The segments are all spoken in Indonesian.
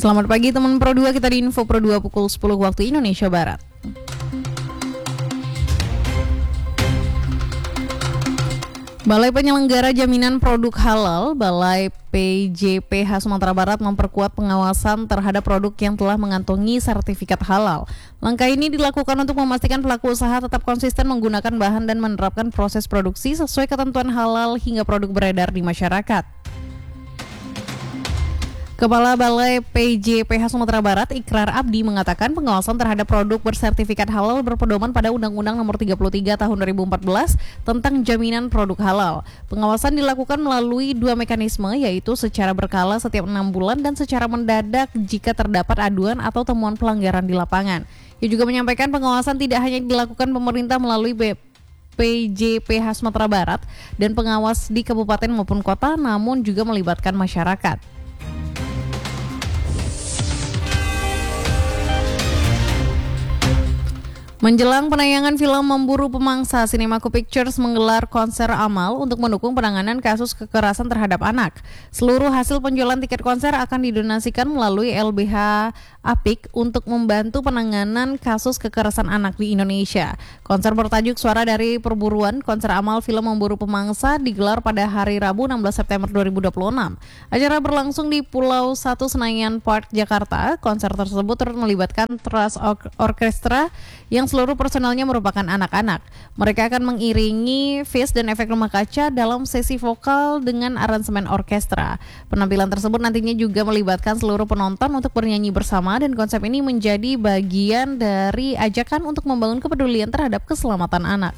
Selamat pagi teman Pro 2, kita di Info Pro 2 pukul 10 waktu Indonesia Barat. Balai Penyelenggara Jaminan Produk Halal, Balai PJPH Sumatera Barat memperkuat pengawasan terhadap produk yang telah mengantongi sertifikat halal. Langkah ini dilakukan untuk memastikan pelaku usaha tetap konsisten menggunakan bahan dan menerapkan proses produksi sesuai ketentuan halal hingga produk beredar di masyarakat. Kepala Balai PJPH Sumatera Barat, Ikrar Abdi, mengatakan pengawasan terhadap produk bersertifikat halal berpedoman pada Undang-Undang Nomor 33 Tahun 2014 tentang Jaminan Produk Halal. Pengawasan dilakukan melalui dua mekanisme, yaitu secara berkala setiap 6 bulan dan secara mendadak jika terdapat aduan atau temuan pelanggaran di lapangan. Ia juga menyampaikan pengawasan tidak hanya dilakukan pemerintah melalui PJPH Sumatera Barat dan pengawas di kabupaten maupun kota, namun juga melibatkan masyarakat. Menjelang penayangan film Memburu Pemangsa, Cinemaco Pictures menggelar konser amal untuk mendukung penanganan kasus kekerasan terhadap anak. Seluruh hasil penjualan tiket konser akan didonasikan melalui LBH Apik untuk membantu penanganan kasus kekerasan anak di Indonesia. Konser bertajuk Suara dari Perburuan, konser amal film Memburu Pemangsa digelar pada hari Rabu 16 September 2026. Acara berlangsung di Pulau 1 Senayan Park, Jakarta. Konser tersebut turut melibatkan Trust Orchestra yang seluruh personelnya merupakan anak-anak. Mereka akan mengiringi Fizz dan efek rumah kaca dalam sesi vokal dengan aransemen orkestra. Penampilan tersebut nantinya juga melibatkan seluruh penonton untuk bernyanyi bersama, dan konsep ini menjadi bagian dari ajakan untuk membangun kepedulian terhadap keselamatan anak.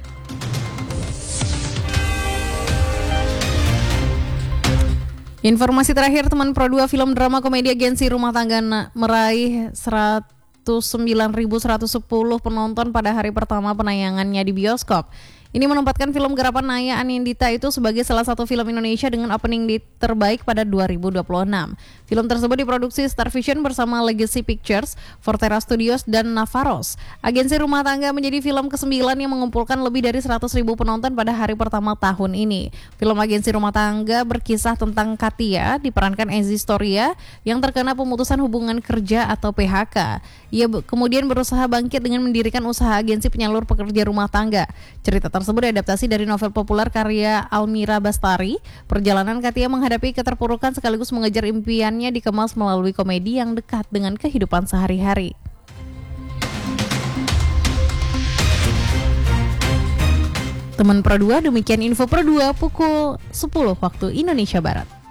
Informasi terakhir teman Pro 2, film drama komedi Agensi Rumah Tangga meraih 109.110 penonton pada hari pertama penayangannya di bioskop. Ini menempatkan film garapan Naya Anindita itu sebagai salah satu film Indonesia dengan opening terbaik pada 2026. Film tersebut diproduksi Star Vision bersama Legacy Pictures, Fortera Studios, dan Navaros. Agensi Rumah Tangga menjadi film ke-9 yang mengumpulkan lebih dari 100.000 penonton pada hari pertama tahun ini. Film Agensi Rumah Tangga berkisah tentang Katia, diperankan Ezi Storia, yang terkena pemutusan hubungan kerja atau PHK. Ia kemudian berusaha bangkit dengan mendirikan usaha agensi penyalur pekerja rumah tangga. Cerita tersebut diadaptasi dari novel populer karya Almira Bastari. Perjalanan Katia menghadapi keterpurukan sekaligus mengejar impiannya dikemas melalui komedi yang dekat dengan kehidupan sehari-hari. Teman Pro 2, demikian Info Pro 2 pukul 10 waktu Indonesia Barat.